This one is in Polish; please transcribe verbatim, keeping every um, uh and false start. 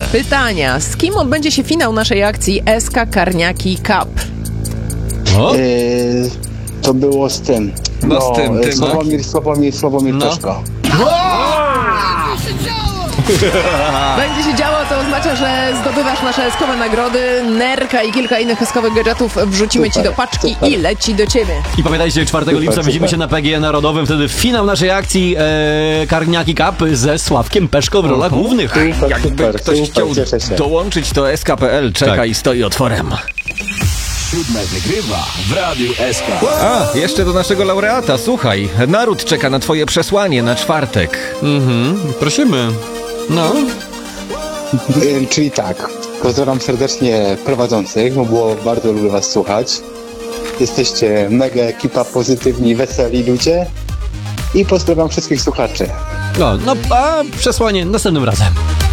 pytania. Z kim odbędzie się finał naszej akcji S K Karniaki Cup? O? Yy, to było z tym. No, no z tym, yy, tym, Sławomir, Sławomir, Sławomir no. Peszko. Będzie się działo, to oznacza, że zdobywasz nasze eskowe nagrody, nerka i kilka innych eskowych gadżetów wrzucimy Super, ci do paczki super. i leci do ciebie. I pamiętajcie, czwartego Super, lipca widzimy super. się na P G E Narodowym, wtedy finał naszej akcji e, Karniaki Cup ze Sławkiem Peszko w rolach głównych. Super, Jakby super, ktoś super, chciał cieszę się. dołączyć, to S K kropka P L czeka Tak. i stoi otworem. Siódme wygrywa w Radiu S K. A, jeszcze do naszego laureata, słuchaj. Naród czeka na twoje przesłanie na czwartek. Mhm, prosimy. No. Yy, czyli tak, pozdrawiam serdecznie prowadzących, bo było bardzo lubię was słuchać. Jesteście mega ekipa, pozytywni, weseli ludzie. I pozdrawiam wszystkich słuchaczy. No, no a przesłanie następnym razem.